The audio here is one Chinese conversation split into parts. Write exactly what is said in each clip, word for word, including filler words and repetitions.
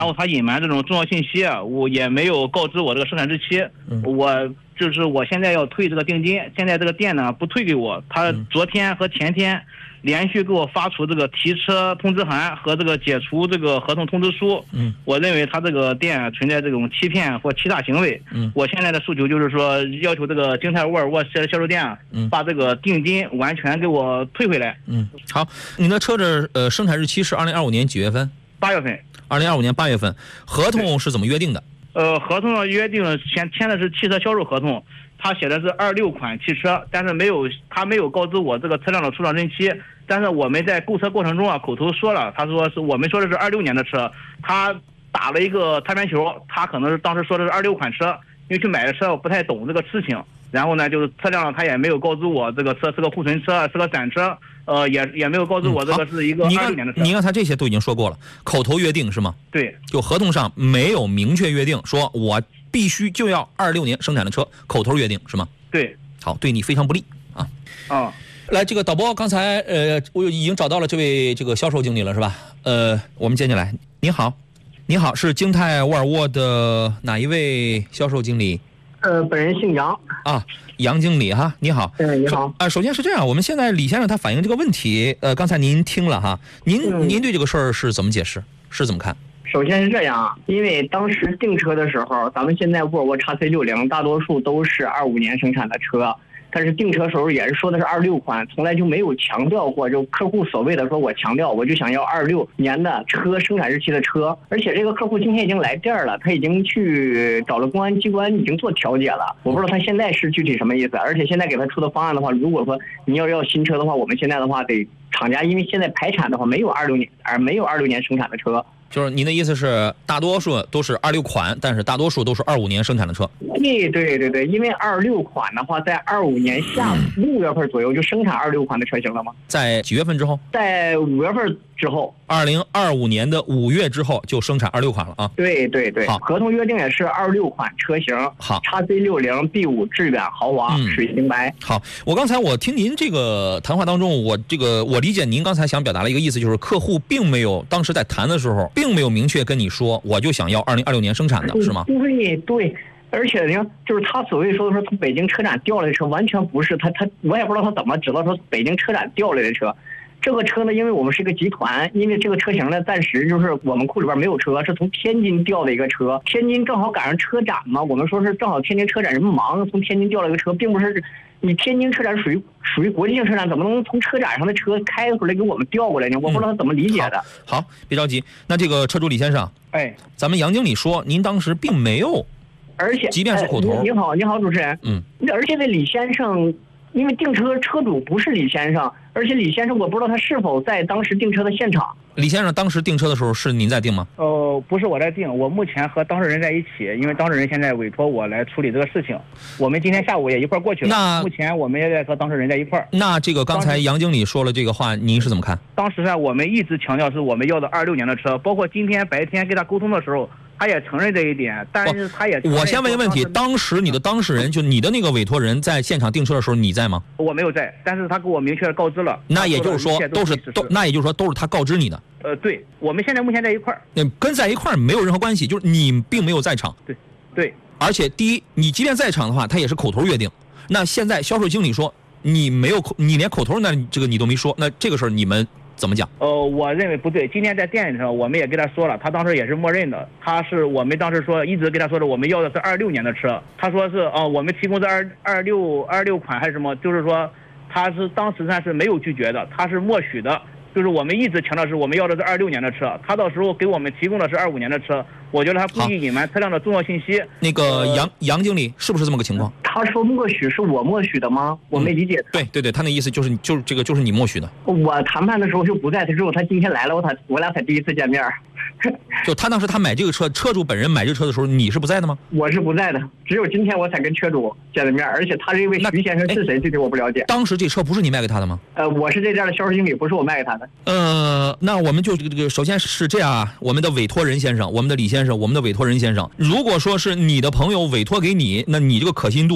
然后他隐瞒这种重要信息，我也没有告知我这个生产日期。嗯、我就是我现在要退这个定金，现在这个店呢不退给我，他昨天和前天连续给我发出这个提车通知函和这个解除这个合同通知书。嗯，我认为他这个店存在这种欺骗或欺诈行为。嗯，我现在的诉求就是说，要求这个京泰沃尔沃销售店嗯把这个定金完全给我退回来。 嗯，好，你的车子呃生产日期是二零二五年几月份？ 八月份。 二零二五年八月份，合同是怎么约定的？ 呃，合同上约定签签的是汽车销售合同，他写的是二六款汽车，但是没有他没有告知我这个车辆的出厂日期。但是我们在购车过程中啊，口头说了，他说是我们说的是二六年的车，他打了一个擦边球，他可能是当时说的是二六款车，因为去买的车我不太懂这个事情。然后呢，就是车辆他也没有告知我这个车是个库存车，是个散车，呃，也也没有告知我这个是一个二六年的车。 嗯、你刚才这些都已经说过了，口头约定是吗？ 对， 就合同上没有明确约定，说我必须就要二六年生产的车，口头约定是吗？ 对， 好，对你非常不利啊。 啊， 来，这个导播刚才呃，我已经找到了这位这个销售经理了是吧？呃，我们接进来。您好，您好，是京泰沃尔沃的哪一位销售经理？ 呃，本人姓杨啊，杨经理哈，你好。 嗯，你好。 啊、呃，首先是这样，我们现在李先生他反映这个问题，呃，刚才您听了哈，您、嗯、您对这个事儿是怎么解释？是怎么看？ 首先是这样啊，因为当时订车的时候，咱们现在沃尔沃 X C 六零 大多数都是二五年生产的车。但是订车时候也是说的是二六款，从来就没有强调过，就客户所谓的说我强调我就想要二六年的车生产日期的车，而且这个客户今天已经来店了，他已经去找了公安机关已经做调解了，我不知道他现在是具体什么意思，而且现在给他出的方案的话，如果说你要要新车的话，我们现在的话得厂家因为现在排产的话没有二六年而没有二六年生产的车。 就是您的意思是，大多数都是二六款，但是大多数都是二五年生产的车。 对对对对，因为二六款的话，在二五年下六月份左右就生产二六款的车型了吗？ 在几月份之后？ 在五月份之后。 二零二五年的五月之后就生产二六款了啊。 对对对， 好， 合同约定也是二六款车型。 好 ，X C 六零 B 五致远豪华、嗯、水晶白。 好，我刚才我听您这个谈话当中，我这个我理解您刚才想表达的一个意思，就是客户并没有当时在谈的时候，并没有明确跟你说我就想要二零二六年生产的，是吗？ 对对。而且呢，就是他所谓说的说从北京车展调来的车，完全不是他他，我也不知道他怎么知道说北京车展调来的车。这个车呢，因为我们是一个集团，因为这个车型呢，暂时就是我们库里边没有车，是从天津调的一个车。天津正好赶上车展嘛，我们说是正好天津车展人们忙，从天津调了一个车，并不是你天津车展属于属于国际性车展，怎么能从车展上的车开回来给我们调过来呢？我不知道他怎么理解的。 嗯、好, 好，别着急。那这个车主李先生， 哎， 咱们杨经理说，您当时并没有。 而且， 即便是口头、 呃，你好，你好，主持人。 嗯。 而且这李先生，因为订车车主不是李先生，而且李先生我不知道他是否在当时订车的现场。 李先生当时订车的时候是您在订吗？ 呃，不是我在订，我目前和当事人在一起，因为当事人现在委托我来处理这个事情。我们今天下午也一块过去了。 那目前我们也在和当事人在一块。 那这个刚才杨经理说了这个话，您是怎么看？ 当时呢，我们一直强调是我们要的二六年的车，包括今天白天跟他沟通的时候。他也承认这一点，但是他也我先问一个问题，当时你的当事人就你的那个委托人在现场订车的时候你在吗？ 我没有在，但是他给我明确告知了。 那也就是说都是都那也就是说都是他告知你的。 呃，对，我们现在目前在一块儿， 那跟在一块儿没有任何关系，就是你并没有在场。 对，对。 而且第一，你即便在场的话，他也是口头约定。那现在销售经理说你没有口，你连口头那这个你都没说，那这个事儿你们怎么讲？ 呃，我认为不对。今天在店里头，我们也跟他说了，他当时也是默认的。他是我们当时说一直跟他说的，我们要的是二六年的车。他说是啊、呃，我们提供的二二六二六款还是什么？就是说，他是当时他是没有拒绝的，他是默许的。就是我们一直强调是我们要的是二六年的车，他到时候给我们提供的是二五年的车，我觉得他故意隐瞒车辆的重要信息。 那个杨、呃、杨经理是不是这么个情况？ 他说默许是我默许的吗？我没理解、嗯。 对对对，他那意思就是就是这个就是你默许的。 我谈判的时候就不在，他之后他今天来了，我才我俩才第一次见面。 就他当时他买这个车，车主本人买这个车的时候，你是不在的吗？ 我是不在的，只有今天我才跟车主见了面，而且他这位徐先生是谁，这个我不了解。 当时这车不是你卖给他的吗？ 呃，我是这店的销售经理，不是我卖给他的。 呃，那我们就这个这个，首先是这样啊，我们的委托人先生，我们的李先生，我们的委托人先生，如果说是你的朋友委托给你，那你这个可信度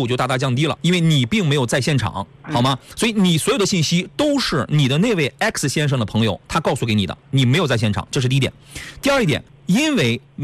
度就大大降低了，因为你并没有在现场，好吗？所以你所有的信息都是你的那位 X 先生的朋友他告诉给你的，你没有在现场，这是第一点。第二一点，因为